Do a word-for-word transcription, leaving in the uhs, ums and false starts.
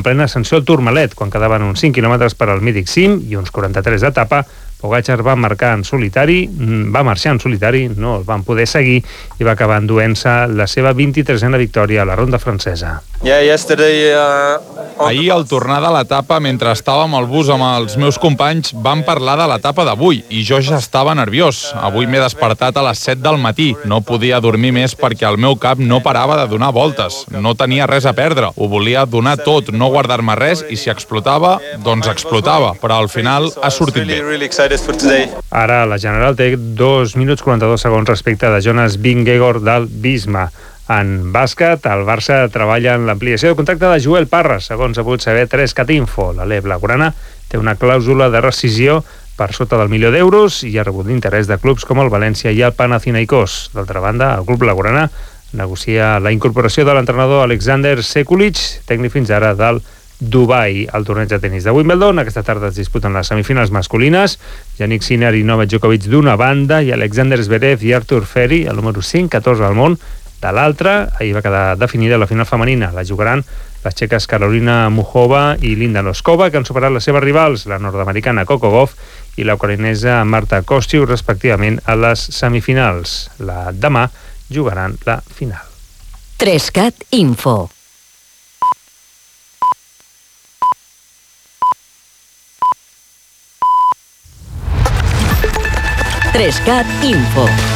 plena ascensió al Tourmalet, quan quedaven uns cinc quilòmetres per al mític cim i uns quaranta-tres d'etapa. Pogačar va marcar en solitari, va marxar en solitari, no el van poder seguir i va acabar enduent-se la seva vint-i-tresena victòria a la ronda francesa. Yeah, yesterday, uh, Ahir, al tornar de l'etapa, mentre estàvem al bus amb els meus companys, vam parlar de l'etapa d'avui i jo ja estava nerviós. Avui m'he despertat a les set del matí. No podia dormir més perquè el meu cap no parava de donar voltes. No tenia res a perdre. Ho volia donar tot, no guardar-me res, i si explotava, doncs explotava. Però al final ha sortit bé. Ara la General té dos minuts quaranta-dos segons respecte de Jonas Vingegaard del Visma. En bàsquet, el Barça treballa en l'ampliació de contracte de Joel Parra, segons ha pogut saber tres cat info. La L E blaugrana té una clàusula de rescisió per sota del milió d'euros i ha rebut l'interès de clubs com el València i el Panathinaikos. D'altra banda, el club blaugrana negocia la incorporació de l'entrenador Alexander Sekulic, tècnic fins ara del Dubai. Al torneig de tenis de Wimbledon, aquesta tarda es disputen les semifinals masculines. Yannick Sinner i Novak Djokovic d'una banda i Alexander Zverev i Artur Feri, el número cent catorze del món, de l'altra. Ahir va quedar definida la final femenina. La jugaran les txeques Carolina Muchova i Linda Noskova, que han superat les seves rivals, la nord-americana Coco Gauff i la ucraïnesa Marta Kostyuk, respectivament, a les semifinals. La demà jugaran la final. tres cat info. tres cat info.